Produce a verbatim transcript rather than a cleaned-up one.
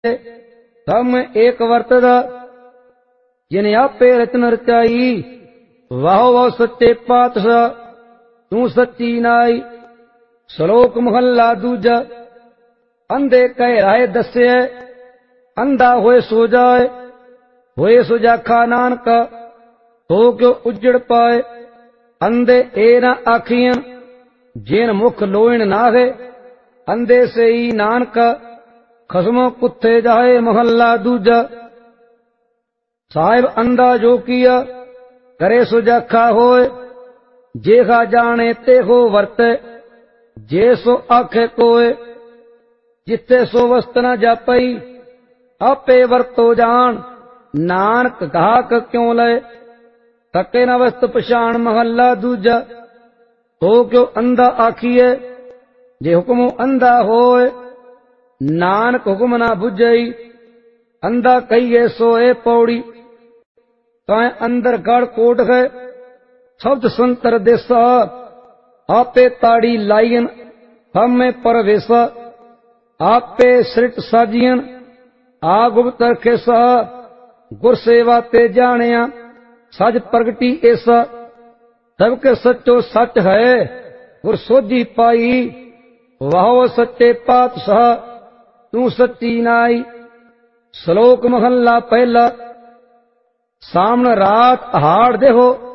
सब में एक वरतदा जिन आपे रचन रचाई। वाह वाह सच्चे पातशाह तू सच्ची नाई। श्लोक महला दूजा। अंधे कह राय दस्ये अंधा होए सो जाए, होए सो जाखा नानक तो क्यों उजड़ पाए। अंधे ए न आखियन जिन मुख लोइन नाहे, अंधे से ही नानक खसमों कुत्थे जाए। महला दूजा। साहिब अंधा जो किया करे सो जाखा होए, जेखा जाने ते हो वर्ते जे सो आखे कोय। जिथे सो वस्त न जापई आपे वरतो जान, नानक घाक क्यों लय थके न वस्त पछाण। महला दूजा। तो क्यों अंधा आखिए जे हुक्मो अंधा होए, नानक हुक्म ना बुझई। अंधा कहिए सोए पौड़ी काए अंदर गढ़ कोट है। शब्द संतर देसा आपे ताड़ी लाइन हम में परवेसा। आपे सृट साजियन आगुप्तर खेसा। गुर सेवा ते जानिया सज प्रगटी ऐसा। सबके सच्चो सच है गुर सोझी पाई। वाहो सच्चे पातशाह तू सच्ची नाई। श्लोक महला पहला। सामन रात हाड़ देहो